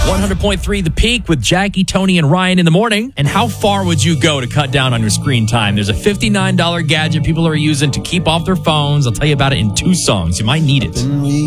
100.3 The Peak with Jackie, Tony, and Ryan in the morning. And how far would you go to cut down on your screen time? There's a $59 gadget people are using to keep off their phones. I'll tell you about it in 2 songs. You might need it.